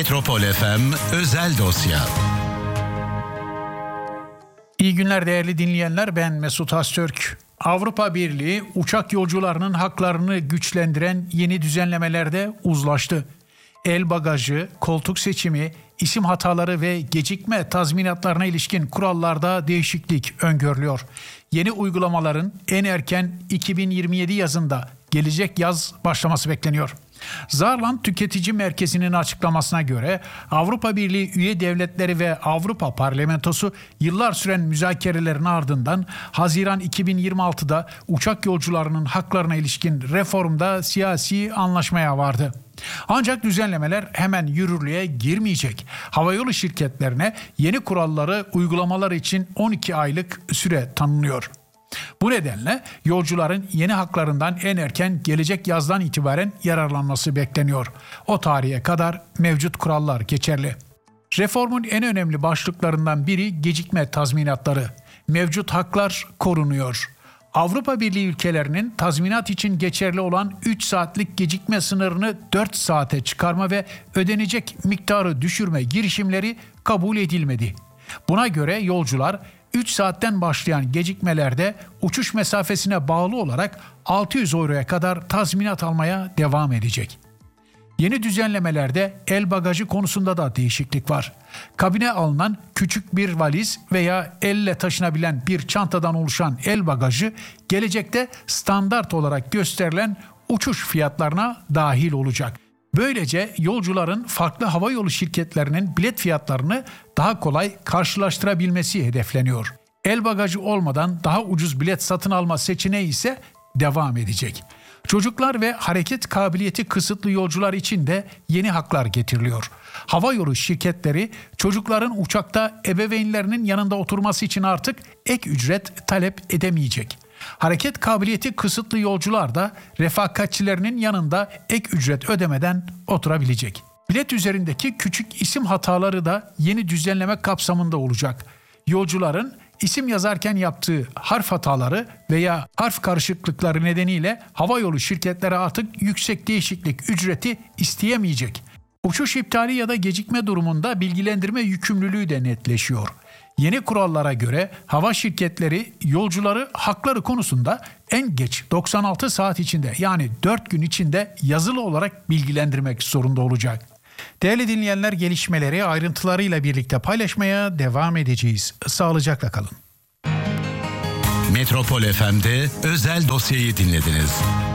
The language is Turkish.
Metropol FM özel dosya. İyi günler değerli dinleyenler, ben Mesut Öztürk. Avrupa Birliği uçak yolcularının haklarını güçlendiren yeni düzenlemelerde uzlaştı. El bagajı, koltuk seçimi, isim hataları ve gecikme tazminatlarına ilişkin kurallarda değişiklik öngörülüyor. Yeni uygulamaların en erken 2027 yazında, gelecek yaz başlaması bekleniyor. Saarland Tüketici Merkezi'nin açıklamasına göre Avrupa Birliği üye devletleri ve Avrupa Parlamentosu yıllar süren müzakerelerin ardından Haziran 2026'da uçak yolcularının haklarına ilişkin reformda siyasi anlaşmaya vardı. Ancak düzenlemeler hemen yürürlüğe girmeyecek. Havayolu şirketlerine yeni kuralları uygulamaları için 12 aylık süre tanınıyor. Bu nedenle yolcuların yeni haklarından en erken gelecek yazdan itibaren yararlanması bekleniyor. O tarihe kadar mevcut kurallar geçerli. Reformun en önemli başlıklarından biri gecikme tazminatları. Mevcut haklar korunuyor. Avrupa Birliği ülkelerinin tazminat için geçerli olan 3 saatlik gecikme sınırını 4 saate çıkarma ve ödenecek miktarı düşürme girişimleri kabul edilmedi. Buna göre yolcular 3 saatten başlayan gecikmelerde uçuş mesafesine bağlı olarak 600 euroya kadar tazminat almaya devam edecek. Yeni düzenlemelerde el bagajı konusunda da değişiklik var. Kabine alınan küçük bir valiz veya elle taşınabilen bir çantadan oluşan el bagajı gelecekte standart olarak gösterilen uçuş fiyatlarına dahil olacak. Böylece yolcuların farklı havayolu şirketlerinin bilet fiyatlarını daha kolay karşılaştırabilmesi hedefleniyor. El bagajı olmadan daha ucuz bilet satın alma seçeneği ise devam edecek. Çocuklar ve hareket kabiliyeti kısıtlı yolcular için de yeni haklar getiriliyor. Havayolu şirketleri çocukların uçakta ebeveynlerinin yanında oturması için artık ek ücret talep edemeyecek. Hareket kabiliyeti kısıtlı yolcular da refakatçilerinin yanında ek ücret ödemeden oturabilecek. Bilet üzerindeki küçük isim hataları da yeni düzenleme kapsamında olacak. Yolcuların isim yazarken yaptığı harf hataları veya harf karışıklıkları nedeniyle havayolu şirketleri artık yüksek değişiklik ücreti isteyemeyecek. Uçuş iptali ya da gecikme durumunda bilgilendirme yükümlülüğü de netleşiyor. Yeni kurallara göre hava şirketleri yolcuları hakları konusunda en geç 96 saat içinde, yani 4 gün içinde yazılı olarak bilgilendirmek zorunda olacak. Değerli dinleyenler, gelişmeleri ayrıntılarıyla birlikte paylaşmaya devam edeceğiz. Sağlıcakla kalın. Metropol FM'de özel dosyayı dinlediniz.